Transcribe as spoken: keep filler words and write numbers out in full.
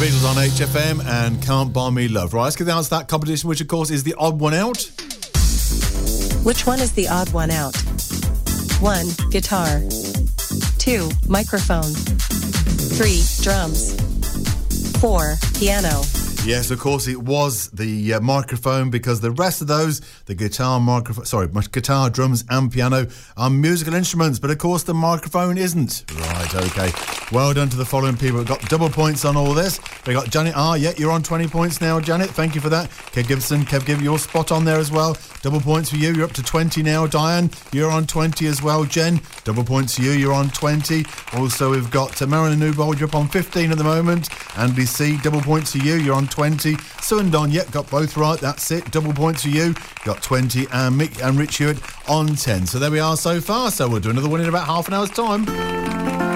Beatles on H F M and Can't Buy Me Love. Right, let's get down to that competition, which of course is the odd one out. Which one is the odd one out? One, guitar. Two, microphone. Three, drums. Four, piano. Yes, of course, it was the uh, microphone, because the rest of those, the guitar, microphone, sorry, guitar, drums and piano are musical instruments, but of course the microphone isn't. Right, okay. Well done to the following people who got double points on all this. We got Janet R. Yeah, you're on twenty points now, Janet. Thank you for that. Kev Gibson, Kev Gibb, you're spot on there as well. Double points for you. You're up to twenty now. Diane, you're on twenty as well. Jen, double points for you. You're on twenty. Also, we've got uh, Marilyn Newbold. You're up on fifteen at the moment. Andy C, double points for you. You're on twenty. Sue and Don, yeah, got both right. That's it. Double points for you. Got twenty. And Mick and Rich Hewitt on ten. So there we are so far. So we'll do another one in about half an hour's time.